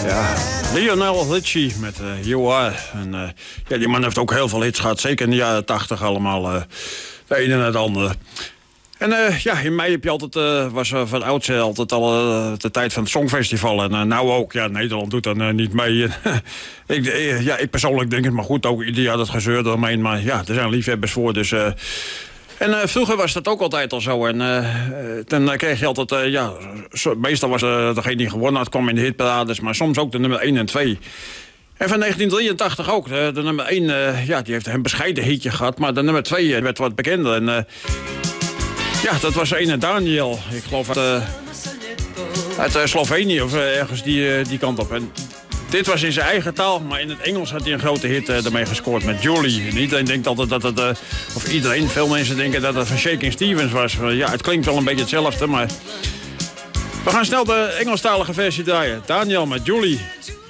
Ja, Lionel Richie met You Are. En, ja, die man heeft ook heel veel hits gehad. Zeker in de jaren 80 allemaal. De ene en het andere. En ja, in mei heb je altijd, was van oudsher altijd al de tijd van het Songfestival. En nou ook, ja, Nederland doet dan niet mee. Ik persoonlijk denk het, maar goed, ook ieder jaar dat gezeur eromheen. Maar ja, er zijn liefhebbers voor, dus... En vroeger was dat ook altijd al zo. En dan kreeg je altijd... ja, meestal was degene die gewonnen had, kwam in de hitparades. Maar soms ook de nummer 1 en 2. En van 1983 ook. De nummer 1, ja, die heeft een bescheiden hitje gehad. Maar de nummer 2 werd wat bekender. En ja, dat was ene Daniel. Ik geloof uit Slovenië of ergens die kant op. En dit was in zijn eigen taal, maar in het Engels had hij een grote hit ermee gescoord met Julie. En iedereen denkt altijd dat het, of iedereen, veel mensen denken dat het van Shakin' Stevens was. Ja, het klinkt wel een beetje hetzelfde, maar... We gaan snel de Engelstalige versie draaien. Daniel met Julie.